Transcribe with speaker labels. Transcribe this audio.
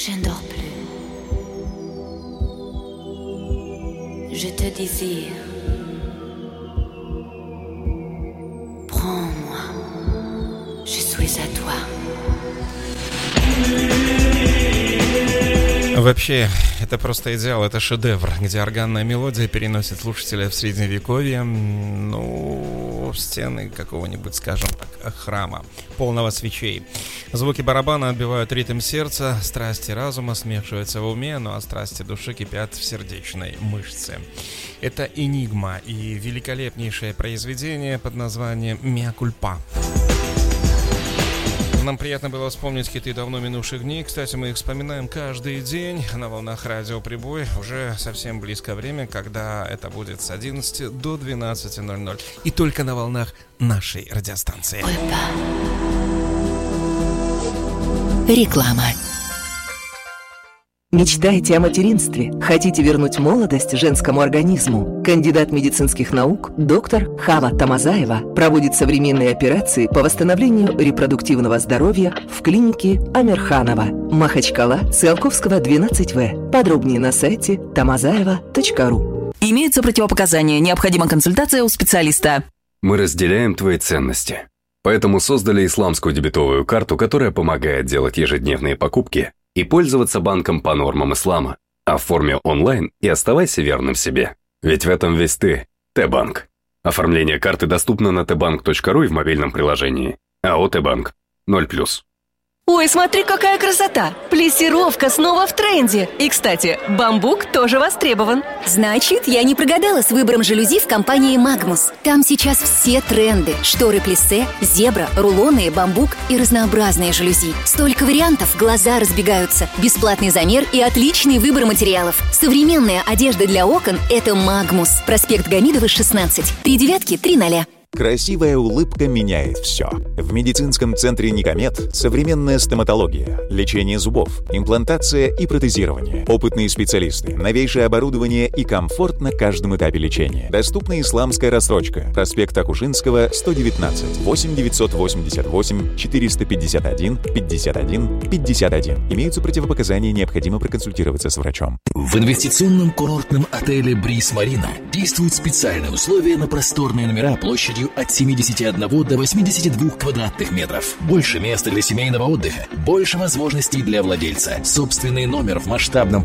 Speaker 1: Je ne dors plus. Je te désire. Prends-moi. Je suis à toi.
Speaker 2: Вообще, это просто идеал, это шедевр, где органная мелодия переносит слушателя в средневековье, в стены какого-нибудь, скажем так, храма, полного свечей. Звуки барабана отбивают ритм сердца, страсти разума смешиваются в уме, а страсти души кипят в сердечной мышце. Это «Энигма» и великолепнейшее произведение под названием «Mea culpa». Нам приятно было вспомнить хиты давно минувших дней. Кстати, мы их вспоминаем каждый день на волнах радио «Прибой». Уже совсем близко время, когда это будет с 11 до 12:00. И только на волнах нашей радиостанции.
Speaker 3: Реклама. Мечтаете о материнстве? Хотите вернуть молодость женскому организму? Кандидат медицинских наук доктор Хава Тамазаева проводит современные операции по восстановлению репродуктивного здоровья в клинике Амирханова, Махачкала, Циолковского, 12В. Подробнее на сайте tamazaeva.ru.
Speaker 4: Имеются противопоказания. Необходима консультация у специалиста.
Speaker 5: Мы разделяем твои ценности. Поэтому создали исламскую дебетовую карту, которая помогает делать ежедневные покупки и пользоваться банком по нормам ислама. Оформи онлайн и оставайся верным себе. Ведь в этом весь ты. Т-банк. Оформление карты доступно на tbank.ru и в мобильном приложении. АО Т-банк. 0+.
Speaker 4: Ой, смотри, какая красота! Плессировка снова в тренде. И, кстати, бамбук тоже востребован.
Speaker 6: Значит, я не прогадала с выбором жалюзи в компании Магмус. Там сейчас все тренды. Шторы плиссе, зебра, рулоны, бамбук и разнообразные жалюзи. Столько вариантов, глаза разбегаются. Бесплатный замер и отличный выбор материалов. Современная одежда для окон – это Магмус. Проспект Гамидова, 16. 3930.
Speaker 7: Красивая улыбка меняет все. В медицинском центре «Никомед» современная стоматология, лечение зубов, имплантация и протезирование. Опытные специалисты, новейшее оборудование и комфорт на каждом этапе лечения. Доступна исламская рассрочка. Проспект Акушинского, 119. 8 988 451 51 51. Имеются противопоказания, необходимо проконсультироваться с врачом.
Speaker 8: В инвестиционном курортном отеле «Бриз Марина» действуют специальные условия на просторные номера площадью от 71 до 82 квадратных метров. Больше места для семейного отдыха, больше возможностей для владельца. Собственный номер в масштабном